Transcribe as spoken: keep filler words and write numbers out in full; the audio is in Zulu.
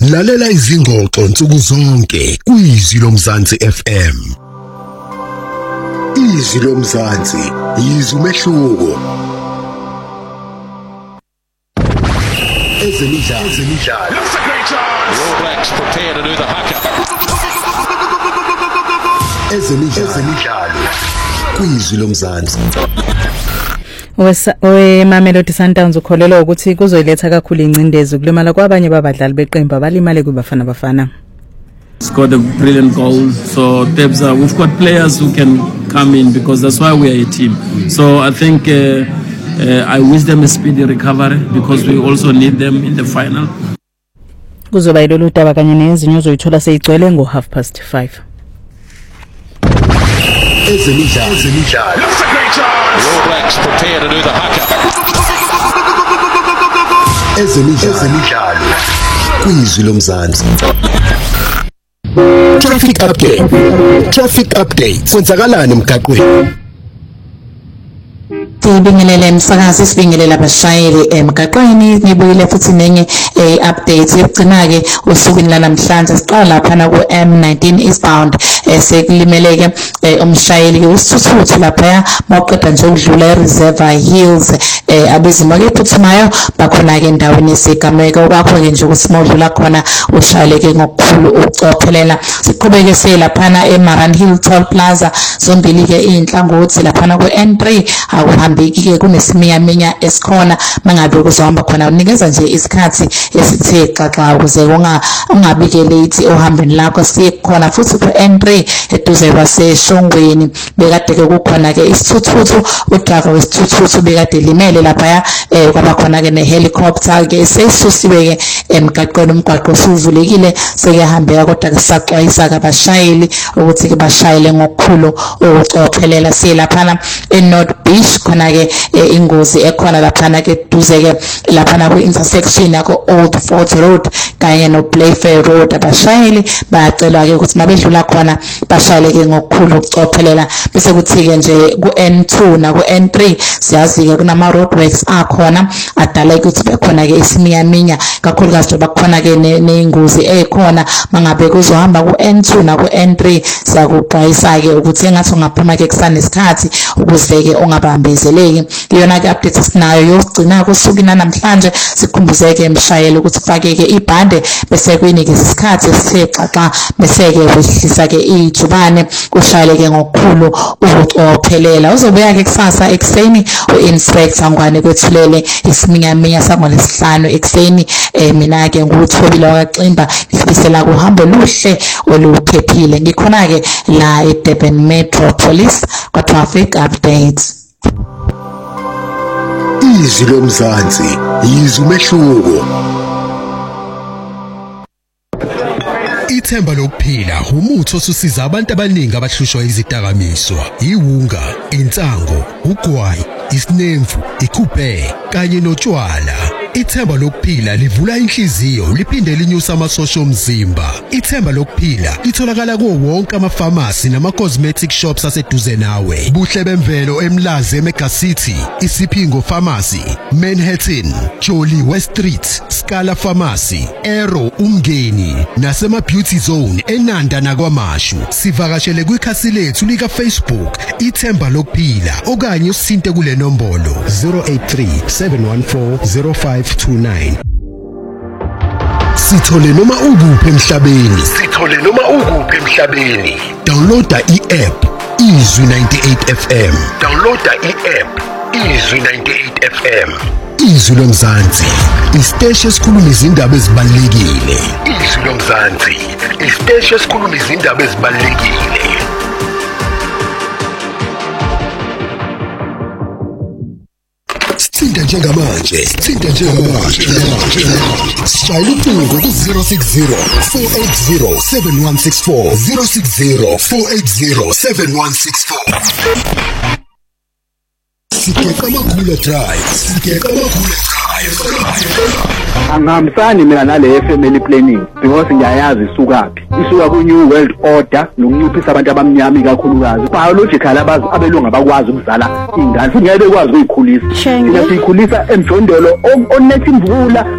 Lalela izingxoxo nsuku zonke kwizwi loMzansi F M. Izwi loMzansi, izwi umehluko. Ezemidlalo, ezemidlalo. All Blacks prepare to do the haka. Ezemidlalo, ezemidlalo. Kwizwi loMzansi. We Mamelodi Sundowns ukholelwa ukuthi kuzoyiletha kakhulu ingcindezi kulimala kwabanye babadlali beqembu abalimale kuBafana Bafana. Scored a brilliant goal, so Tebza, we've got players who can come in because that's why we are a team. So I think uh, uh, I wish them a speedy recovery because we also need them in the final. Kuzoba ilolu daba kanye nezinyo zoyithola seyigcwele ngo half past five. Ezemidlalo, ezemidlalo. All Blacks prepare to do the haka. Ezemidlalo, ezemidlalo. Kwizwi loMzansi. Traffic update. Traffic update. Kwenzakalani emgaqweni? Sibingelele msakazi sibingelela abashayeli emgaqweni ngibuyile futhi nenye update yokugcina ke usukwini lanamhlanje siqala lapha na ku M nineteen eastbound esekulimeleke umshayeli ke usithuthu lapha mawuqeda nje ukudlula eReservoir Hills abezimo ke phuthumayo bakhona ke endaweni esigameko kwakho ke nje ukuthi modlula khona ushayeleke ngokukhulu ucophelela siqhubeke selapha na eMaran Hill Toll Plaza zombili ke inhlangothi lapha na ku N three akuhambeki ke kunesimiyaminya esikhona mangabe kuzohamba khona unikeza nje isikhathi esithe xaxa ukuze unga ungabi ke late ohambeni lakho sikhona futhi ku N three eduze kwaseshongweni bekade ke kukhona ke isithuthu udriver wesithuthu bekade limele lapha eh kwaba khona ke nehelicopter ke seyisusiwe ke emgaqweni umgwaqo usuvulekile sekehambeka kodwa ke saxwayisa abashayeli ukuthi ke bashayele ngokukhulu ukucophelela silapha eNorth Beach khona ke ingozi ekhona lapha ke duze ke lapha ku intersection yako Old Fort Road kanye no Playfair Road abashayeli bayacelwa ke ukuthi mabedlula khona bashayele ke ngokukhulu ukucophelela bese kuthi ke nje ku N two na ku N three siyazi ke kunama roadworks akhona adala ukuthi bekhona ke isimiyaminya kakhulukazi njengoba khona ke neingozi ekhona mangabe kuzohamba ku N two na ku N three siyakuxwayisa ke ukuthi engathi ungaphuma ke kusane isikhathi ukuze ke ungabambezeleki iyona ke update sinayo yokugcina kusukina namhlanje sikhumbuzeke emshayeli ukuthi ufake ke ibhande bese kuyinika isikhathi esithe xaxa bese ke wehlisa ke ijubane ushayele ke ngokukhulu ukucophelela uzobuya ke kusasa ekseni uinspector ngwane kwethulele isiminyaminya sangolesihlanu ekseni eh mina ke nguthobile wakaXimba ngifisela kuhambo luhle oluphephile ngikhona ke la eDurban Metropolis kwa traffic updates. Izwi loMzansi, izwi umehluko. Ithemba lokuphila umuthi osusiza abantu abaningi abahlushwa izidakamizwa, iwunga, insango, ugwayi, isinemfu, ikhuphe kanye notshwala. Ithemba lokuphila livula inhliziyo liphinde linyusa amasosha omzimba. Ithemba lokuphila litholakala kuwo wonke amafamasi nama cosmetic shops aseduze nawe. Buhle bemvelo eMlazi eMega City, iSiphingo Pharmacy, Manhattan, Jolly West Street, Scala Pharmacy, Aero Umngeni nasema Beauty Zone eNanda nakwaMashu. Sivakashele kwikhasi lethu lika Facebook Ithemba lokuphila okanye usinte kule nombolo zero eight three seven one four zero five two nine. Sithole noma ukuphi emhlabeni. Sithole noma ukuphi emhlabeni. Downloada i-app Izwi ninety-eight F M. Downloada i-app Izwi ninety-eight F M. Izwi loMzansi, isiteshi esikhuluma izindaba ezibalekile. Izwi loMzansi, isiteshi esikhuluma izindaba ezibalekile. Sithinta njengamanje, sithinta njengamanje. Shayela ucingo ku zero six zero four eight zero seven one six four zero six zero four eight zero seven one six four. Sikeka Makula Drive, Sikeka Makula Drive. Angihambisani mina nale family planning because ngiyayazi isukaphi. Isuka ku New World Order nokunyuphisa abantu abamnyama kakhulukazi. Biological abazi abelungu abakwazi ukuzala ingane futhi ngeke bekwazi ukuyikhulisa. Siyayikhulisa emjondolo onethi imvula